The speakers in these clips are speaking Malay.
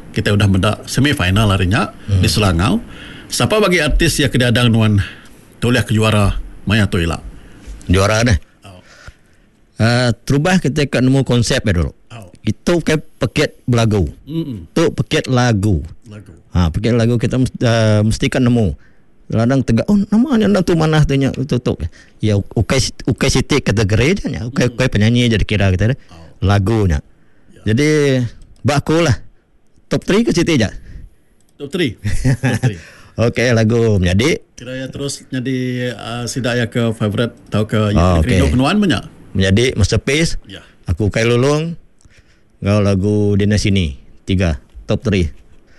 kita udah mendak semifinal harinya di Selangau. Siapa bagi artis yang kedadang nuan toleh ke juara maya toila? Juara deh. Terubah kita kat nemu konsep ya dulu. Itu kayak paket lagu. Itu paket lagu. Paket lagu kita mesti kan nemu. Ladang tegak, namanya tu mana tu nya tutup. Ya ukai siti kategori dia nya. Ukai penyanyi jadi kira kita lagunya. Jadi baku lah. Top 3 ke siti aja. Top 3. Okey, lagu menjadi. Kira ya terus jadi sidaya ke favorite atau ke rindu kenuan banyak. Menjadi masterpiece. Ya. Aku Kai Lulung. Ngau lagu Dina Sini. 3 top 3.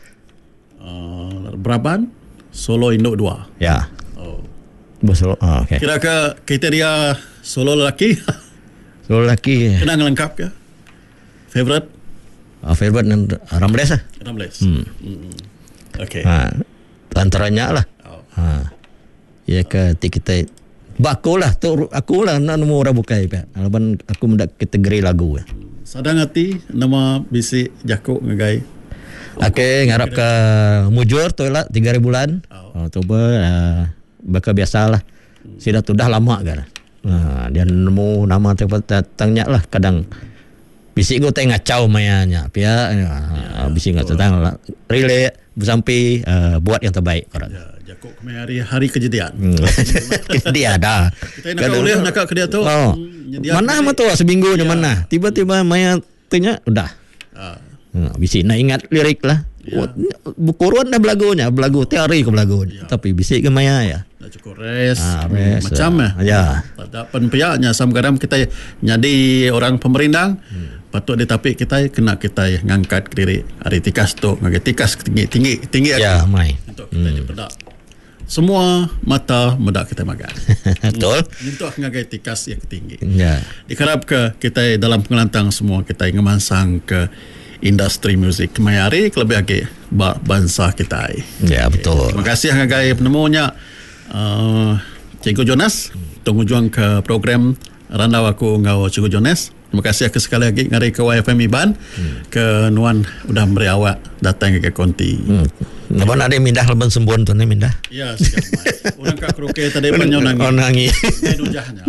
Braban Solo Induk 2. Ya. Oh. Solo. Okey. Kira ke kriteria solo lelaki. Solo lelaki. Kenang lengkap ke? Favorite? Favorite Ramles lah. Ramles. Okey. Antaranya lah. Ya ke kita bakulah tu aku lah nak nemu orang bukai pe. Alaban aku mendak kategori lagu. Sadang hati nama bisi jakuk ngagai. Okey, ngarap ke mujur toilet 3,000 bulan. Coba bakal biasalah. Sudah tu dah lama kan. Dia nemu nama tanya lah kadang bisi go tengah ngacau mayanya. Pia bisi ngacau tang relay bersampai buat yang terbaik korang. Jakuk kemari hari kejadian. Dia dah. Kita nak boleh nak ke dia tu. Mana mah tu seminggu nya mana. Tiba-tiba maya tanya udah. Bisi nak ingat lirik lah. Bukuruan dah belagunya, belagu teori ke belagunya. Tapi bisi ke maya ya. Dah cukup rest. Macam ya. Pada penpihaknya kadang kita jadi orang pemerintah. Patut ditapik kita kena kita ngangkat diri hari tikas tu ngagai tikas tinggi ya mai untuk kita jepedak semua mata medak kita makan. Betul. Untuk ngagai tikas yang tinggi. Ya. Diharap ke kita dalam pengelantang semua kita ngemansang ke industri muzik mayari lebih lagi bangsa kita. Ya betul. Terima kasih ngagai penemunya Cikgu Jonas tunggu juang ke program Randau aku ngau Cikgu Jonas. Terima kasih sekali lagi ngari ke YFM Iban ke nuan udah beri awak datang ke konti. Napa nak ada mindah leban sembun tu ni mindah? Ya, siap. Orang kat kroke tadi penyonangi. Onangi. Dujahnya.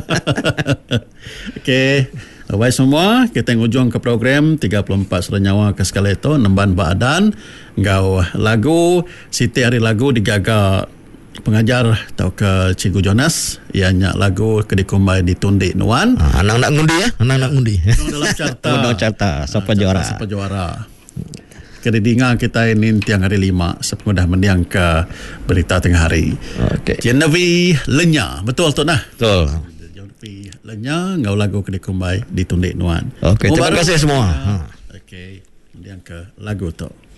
Okey. Baik semua, kita ngujung ke program 34 Serenyawa ke sekali itu Nemban Baadan ngau lagu Siti hari lagu digaga pengajar atau ke Cikgu Jonas ianya lagu kedikumbai ditundik nuan anak nak ngundi ya anak ngundi dalam carta siapa juara kedidinga kita ini tiang hari 5 sepenuh mendiang ke berita tengah hari. Genevieve Lenya betul tu nah betul Genevieve Lenya ngau lagu kedikumbai ditundik nuan. Terima kasih semua. Mendiang ke lagu tu.